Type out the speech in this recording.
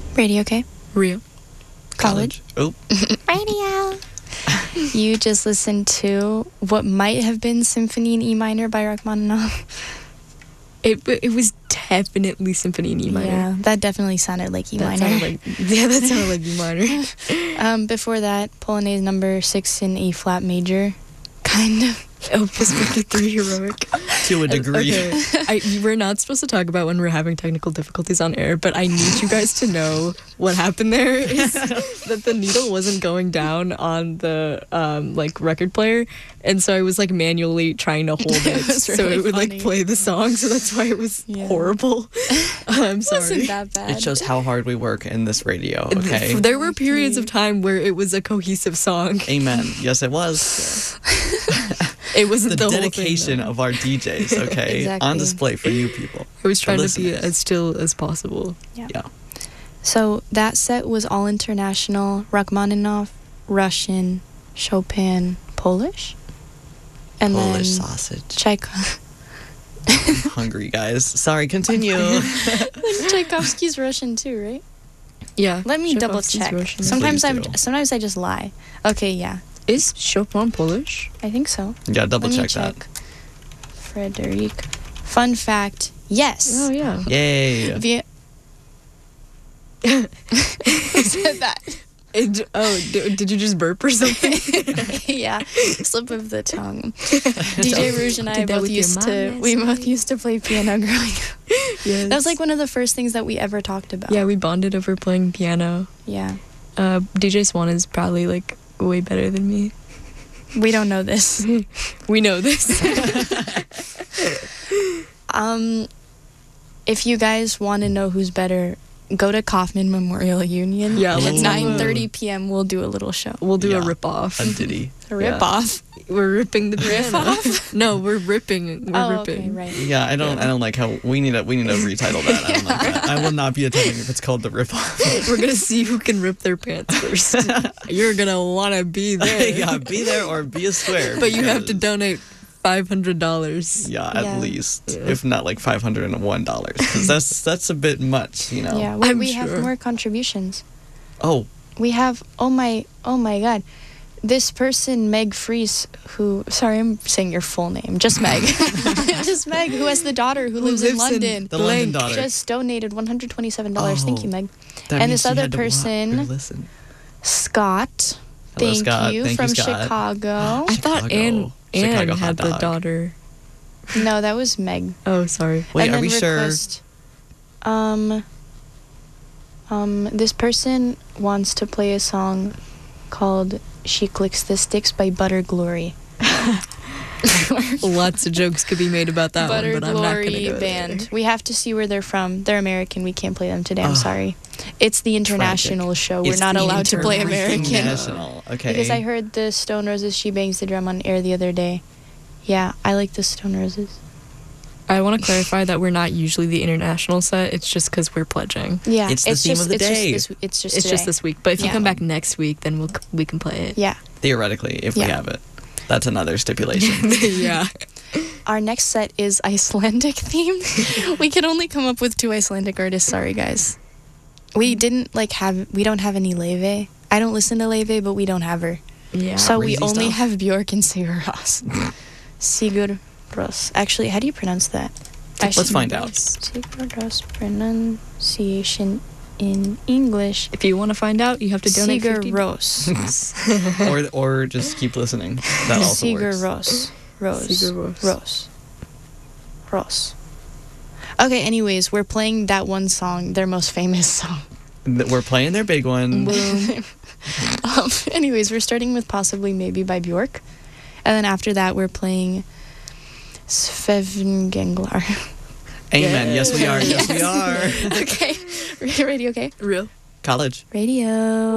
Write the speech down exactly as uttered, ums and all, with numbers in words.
Radio K. Real. College. Oh. Radio. You just listened to what might have been Symphony in E minor by Rachmaninoff. It it was definitely Symphony in E minor. Yeah, that definitely sounded like E That minor. sounded like, yeah, that sounded like E minor. Um, before that, Polonaise number six in E flat major. Kind of. Opus fifty-three heroic. To a degree. Okay. I, we're not supposed to talk about when we're having technical difficulties on air, but I need you guys to know what happened there is that the needle wasn't going down on the um, like record player, and so I was like manually trying to hold it, It was so really it would funny. like play the song. So that's why it was Yeah. horrible. I'm It sorry. wasn't that bad. It shows how hard we work in this radio, okay? There were periods of time where it was a cohesive song. Amen. Yes, it was. It wasn't The the, dedication whole thing, of our D Js, okay? Exactly. On display for you people. I was trying to be listeners. as still as possible. Yeah. Yeah. So that set was all international, Rachmaninoff, Russian, Chopin, Polish, and Polish then sausage. Tchaikov- I'm hungry, guys. Sorry, continue. Tchaikovsky's Russian too, right? Yeah. Let me double Tchaikovsky's check. Russian. Sometimes Please I'm do. sometimes I just lie. Okay, yeah, Is Chopin Polish? I think so. Yeah, double Let me check that. Frederic. Fun fact: yes. Oh yeah. Yay. Via- Who said that? It, oh, d- did you just burp or something? Yeah, slip of the tongue. D J Rouge and I Did that both with your used mom to we both yesterday? used to play piano growing up. Yes. That was like one of the first things that we ever talked about. Yeah, we bonded over playing piano. Yeah. Uh, D J Swan is probably like way better than me. We don't know this. We know this. Um, if you guys want to know who's better, go to Kaufman Memorial Union. Yeah, At let's nine thirty p.m. we'll do a little show. We'll do a Yeah. rip off. A ditty. A rip Yeah. off. We're ripping the Riff piano. off? No, we're ripping. We're Oh, ripping. okay, right. Yeah, I don't. Yeah. I don't like how we need to. We need to retitle that. I don't like that. I will not be attending if it's called the rip off. We're gonna see who can rip their pants first. You're gonna wanna be there. yeah, be there or be a square. But you have to because- donate five hundred dollars. Yeah, at Yeah. least, Yeah. if not like five hundred and one dollars, because that's that's a bit much, you know. Yeah, we, I'm we sure. have more contributions. Oh, We have, oh my, oh my god. This person, Meg Fries, who, sorry, I'm saying your full name, just Meg. Just Meg, who has the daughter who, Who lives, in lives in London. the London daughter. Just donated one hundred twenty-seven dollars. Thank Oh. you, Meg. that And means this she other had to watch person- or listen. Scott, Hello, thank Scott. you, Thank you, from Scott. Chicago. I thought Chicago. Anne, Anne Chicago hot had the dog. daughter. No, that was Meg. Oh, sorry. Wait, and are then we sure? request, Um, um, this person wants to play a song called "She Clicks the Sticks" by Butter Glory. Lots of jokes could be made about that Butter one, but I'm not gonna Glory go band. there. We have to see where they're from. They're American. We can't play them today. I'm Ugh. sorry. It's the international show. We're It's not the allowed to play American. International. Okay. Because I heard the Stone Roses She Bangs the Drum on air the other day. Yeah, I like the Stone Roses. I want to clarify that we're not usually the international set. It's just because we're pledging. Yeah, It's the theme just, of the it's day. Just this, it's just It's today. just this week. But if you Yeah. come back next week, then we'll we can play it. Yeah. Theoretically, if we Yeah. have it, that's another stipulation. yeah. Our next set is Icelandic themed. We could only come up with two Icelandic artists. Sorry, guys. We didn't like have. We don't have any Leve. I don't listen to Leve, but we don't have her. Yeah. So we Crazy only stuff. have Bjork and Sigur Rós. Sigur Rós. Actually, how do you pronounce that? I Let's should find know out. this. Sigur Rós pronunciation in English. if you want to find out, you have to donate Sigur fifty Rós. or or just keep listening. That also Sigur works. Rós. Rose. Sigur Rós. Rose. Rose. Okay, anyways, we're playing that one song, their most famous song. Th- We're playing their big one. Boom. um, anyways, we're starting with Possibly Maybe by Bjork. And then after that, we're playing Svefngenglar. Amen. Yes, we are. Yes, we Yes. are. Okay. Radio, okay? Real. College. Radio.